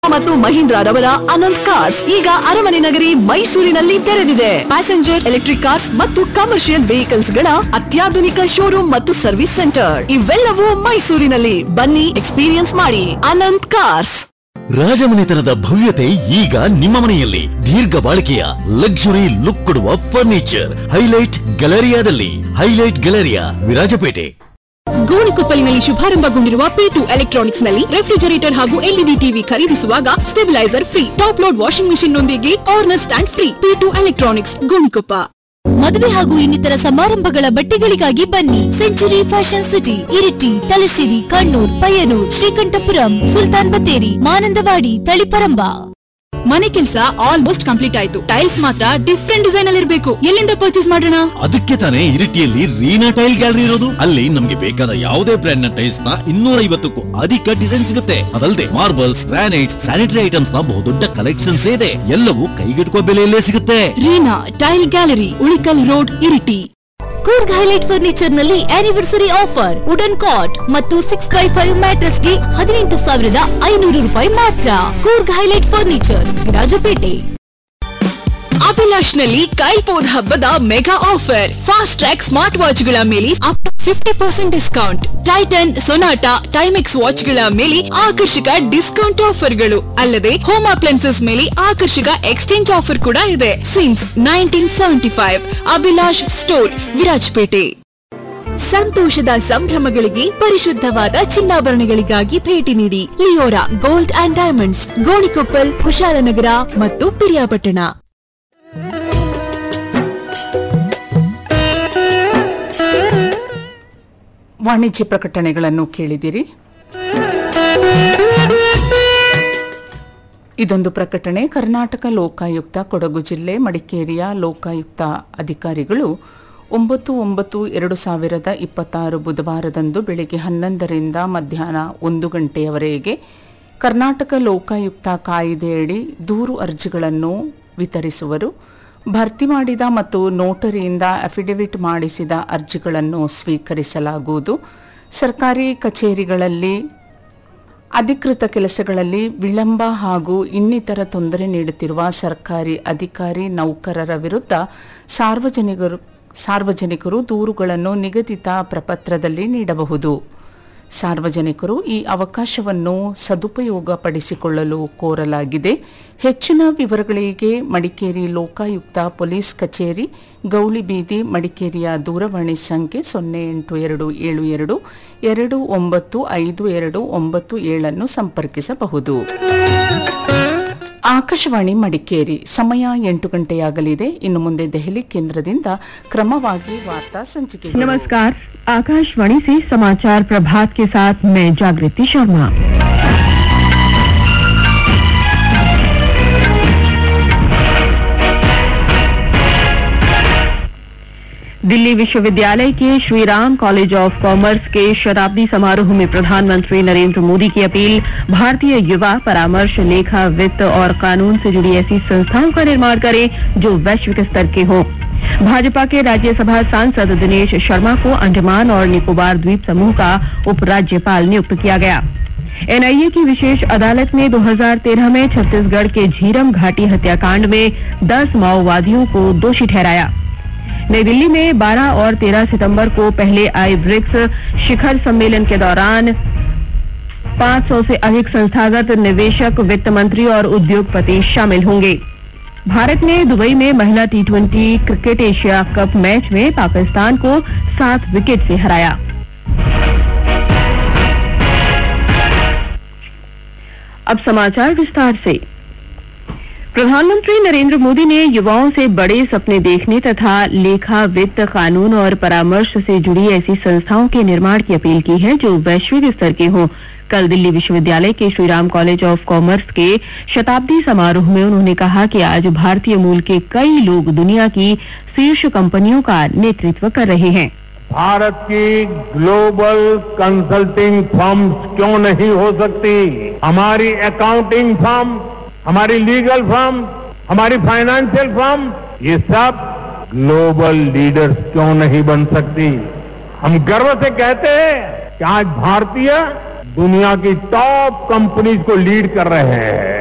ಮತ್ತು ಮಹೀಂದ್ರಾರವರ ಅನಂತ್ ಕಾರ್ಸ್ ಈಗ ಅರಮನೆ ನಗರಿ ಮೈಸೂರಿನಲ್ಲಿ ತೆರೆದಿದೆ. ಪ್ಯಾಸೆಂಜರ್ ಎಲೆಕ್ಟ್ರಿಕ್ ಕಾರ್ಸ್ ಮತ್ತು ಕಮರ್ಷಿಯಲ್ ವೆಹಿಕಲ್ಸ್ ಗಳ ಅತ್ಯಾಧುನಿಕ ಶೋರೂಮ್ ಮತ್ತು ಸರ್ವಿಸ್ ಸೆಂಟರ್ ಇವೆಲ್ಲವೂ ಮೈಸೂರಿನಲ್ಲಿ. ಬನ್ನಿ, ಎಕ್ಸ್ಪೀರಿಯನ್ಸ್ ಮಾಡಿ. ಅನಂತ್ ಕಾರ್ಸ್. ರಾಜಮನೆತನದ ಭವ್ಯತೆ ಈಗ ನಿಮ್ಮ ಮನೆಯಲ್ಲಿ. ದೀರ್ಘ ಬಾಳಿಕೆಯ ಲಕ್ಸುರಿ ಲುಕ್ ಕೊಡುವ furniture highlight ಗ್ಯಾಲರಿಯಾದಲ್ಲಿ. Highlight Galleria, Virajpet. ಗೋಣಿಕೊಪ್ಪಲಿನಲ್ಲಿ ಶುಭಾರಂಭಗೊಂಡಿರುವ P2 electronics ನಲ್ಲಿ ರೆಫ್ರಿಜರೇಟರ್ ಹಾಗೂ LED ಟಿವಿ ಖರೀದಿಸುವಾಗ stabiliser free, top load washing machine ನೊಂದಿಗೆ corner stand free. P2 electronics, Gonikoppa. ಮದುವೆ ಹಾಗೂ ಇನ್ನಿತರ ಸಮಾರಂಭಗಳ ಬಟ್ಟೆಗಳಿಗಾಗಿ ಬನ್ನಿ century fashion city, Iritty, Thalassery, Kannur, Payyanur, Sreekandapuram, Sultan Battery, Manandavadi, Taliparamba. ಮನೆ ಕೆಲಸ ಆಲ್ಮೋಸ್ಟ್ ಕಂಪ್ಲೀಟ್ ಆಯ್ತು. ಟೈಲ್ಸ್ ಮಾತ್ರ ಡಿಫ್ರೆಂಟ್ ಡಿಸೈನ್ ಅಲ್ಲಿ ಇರಬೇಕು. ಎಲ್ಲಿಂದ ಪರ್ಚೇಸ್ ಮಾಡೋಣ? ಅದಕ್ಕೆ ತಾನೇ ಇರಿಟಿಯಲ್ಲಿ ರೀನಾ ಟೈಲ್ ಗ್ಯಾಲರಿ ಇರೋದು. ಅಲ್ಲಿ ನಮ್ಗೆ ಬೇಕಾದ ಯಾವುದೇ ಬ್ರ್ಯಾಂಡ್ ನ ಟೈಲ್ಸ್ ನ 250ಕ್ಕೂ ಅಧಿಕ ಡಿಸೈನ್ ಸಿಗುತ್ತೆ. ಅದಲ್ಲದೆ ಮಾರ್ಬಲ್ಸ್, ಗ್ರಾನೈಟ್ಸ್, ಸ್ಯಾನಿಟರಿ ಐಟಮ್ಸ್ ನ ಬಹುದೊಡ್ಡ ಕಲೆಕ್ಷನ್ಸ್ ಇದೆ. ಎಲ್ಲವೂ ಕೈಗೆಟುಕುವ ಬೆಲೆಯಲ್ಲೇ ಸಿಗುತ್ತೆ. Reena tail gallery, Ulikkal road, Iritty. Coorg highlight furniture ನಲ್ಲಿ ಆನಿವರ್ಸರಿ ಆಫರ್. ವುಡನ್ ಕಾಟ್ ಮತ್ತು 6x5 ಮ್ಯಾಟ್ರೆಸ್ ಗೆ 18,500 ರೂಪಾಯಿ ಮಾತ್ರ. Coorg highlight furniture, Virajpet. ಅಭಿಲಾಷ್ ನಲ್ಲಿ ಕೈಲ್ಪೋದ್ ಹಬ್ಬದ mega offer. Fast track smart watch ಗಳ ಮೇಲೆ up to 50% discount. Tighten, Sonata, Timex watch ಗಳ ಮೇಲೆ ಆಕರ್ಷಕ ಡಿಸ್ಕೌಂಟ್ ಆಫರ್ಗಳು. ಅಲ್ಲದೆ ಹೋಮ್ ಅಪ್ಲೈನ್ಸಸ್ ಮೇಲೆ ಆಕರ್ಷಕ ಎಕ್ಸ್ಚೇಂಜ್ ಆಫರ್ ಕೂಡ ಇದೆ. Since 1975 Abhilash store, Virajpet. ಸಂತೋಷದ ಸಂಭ್ರಮಗಳಿಗೆ ಪರಿಶುದ್ಧವಾದ ಚಿನ್ನಾಭರಣಗಳಿಗಾಗಿ ಭೇಟಿ ನೀಡಿ Leora gold and diamonds, Gonikoppal, Kushalnagar ಮತ್ತು ಪಿರಿಯಾಪಟ್ಟಣ. ವಾಣಿಜ್ಯ ಪ್ರಕಟಣೆಗಳನ್ನು ಕೇಳಿದಿರಿ. ಇದೊಂದು ಪ್ರಕಟಣೆ. ಕರ್ನಾಟಕ ಲೋಕಾಯುಕ್ತ ಕೊಡಗು ಜಿಲ್ಲೆ ಮಡಿಕೇರಿಯ ಲೋಕಾಯುಕ್ತ ಅಧಿಕಾರಿಗಳು 9/9/2026 ಬುಧವಾರದಂದು ಬೆಳಗ್ಗೆ 11ರಿಂದ ಮಧ್ಯಾಹ್ನ 1 ಗಂಟೆಯವರೆಗೆ ಕರ್ನಾಟಕ ಲೋಕಾಯುಕ್ತ ಕಾಯ್ದೆಯಡಿ ದೂರು ಅರ್ಜಿಗಳನ್ನು ವಿತರಿಸುವರು. ಭರ್ತಿ ಮಾಡಿದ ಮತ್ತು ನೋಟರಿಯಿಂದ ಅಫಿಡವಿಟ್ ಮಾಡಿಸಿದ ಅರ್ಜಿಗಳನ್ನು ಸ್ವೀಕರಿಸಲಾಗುವುದು. ಸರ್ಕಾರಿ ಕಚೇರಿಗಳಲ್ಲಿ ಅಧಿಕೃತ ಕೆಲಸಗಳಲ್ಲಿ ವಿಳಂಬ ಹಾಗೂ ಇನ್ನಿತರ ತೊಂದರೆ ನೀಡುತ್ತಿರುವ ಸರ್ಕಾರಿ ಅಧಿಕಾರಿ ನೌಕರರ ವಿರುದ್ಧ ಸಾರ್ವಜನಿಕರು ದೂರುಗಳನ್ನು ನಿಗದಿತ ಪ್ರಪತ್ರದಲ್ಲಿ ನೀಡಬಹುದು. ಸಾರ್ವಜನಿಕರು ಈ ಅವಕಾಶವನ್ನು ಸದುಪಯೋಗಪಡಿಸಿಕೊಳ್ಳಲು ಕೋರಲಾಗಿದೆ. ಹೆಚ್ಚಿನ ವಿವರಗಳಿಗೆ ಮಡಿಕೇರಿ ಲೋಕಾಯುಕ್ತ ಪೊಲೀಸ್ ಕಚೇರಿ, ಗೌಳಿಬೀದಿ, ಮಡಿಕೇರಿಯ ದೂರವಾಣಿ ಸಂಖ್ಯೆ 087222952297 ಸಂಪರ್ಕಿಸಬಹುದು. ಆಕಾಶವಾಣಿ ಮಡಿಕೇರಿ. ಸಮಯ 8 ಗಂಟೆಯಾಗಲಿದೆ. ಇನ್ನು ಮುಂದೆ ದೆಹಲಿ ಕೇಂದ್ರದಿಂದ ಕ್ರಮವಾಗಿ ವಾರ್ತಾ ಸಂಚಿಕೆ. नमस्कार, आकाशवाणी से समाचार प्रभात के साथ मैं जागृति शर्मा। दिल्ली विश्वविद्यालय के श्रीराम कॉलेज ऑफ कॉमर्स के शताब्दी समारोह में प्रधानमंत्री नरेंद्र मोदी की अपील। भारतीय युवा परामर्श, लेखा, वित्त और कानून से जुड़ी ऐसी संस्थाओं का निर्माण करें जो वैश्विक स्तर के हों। भाजपा के राज्यसभा सांसद दिनेश शर्मा को अंडमान और निकोबार द्वीप समूह का उपराज्यपाल नियुक्त किया गया। एनआईए की विशेष अदालत ने 2013 में छत्तीसगढ़ के झीरम घाटी हत्याकांड में 10 माओवादियों को दोषी ठहराया। नई दिल्ली में 12 और 13 सितंबर को पहले आई ब्रिक्स शिखर सम्मेलन के दौरान 500 से अधिक संस्थागत निवेशक, वित्त मंत्री और उद्योगपति शामिल होंगे। भारत ने दुबई में महिला T20 cricket Asia cup match में पाकिस्तान को 7 विकेट से हराया। अब समाचार विस्तार से। प्रधानमंत्री नरेंद्र मोदी ने युवाओं से बड़े सपने देखने तथा लेखा, वित्त, कानून और परामर्श से जुड़ी ऐसी संस्थाओं के निर्माण की अपील की है जो वैश्विक स्तर के हों। कल दिल्ली विश्वविद्यालय के श्रीराम कॉलेज ऑफ कॉमर्स के शताब्दी समारोह में उन्होंने कहा कि आज भारतीय मूल के कई लोग दुनिया की शीर्ष कंपनियों का नेतृत्व कर रहे हैं। भारत की ग्लोबल कंसल्टिंग फर्म्स क्यों नहीं हो सकती? हमारी अकाउंटिंग फर्म, हमारी लीगल फर्म, हमारी फाइनेंशियल फर्म, ये सब ग्लोबल लीडर्स क्यों नहीं बन सकती? हम गर्व से कहते हैं कि आज भारतीय दुनिया की टॉप कंपनीज को लीड कर रहे हैं।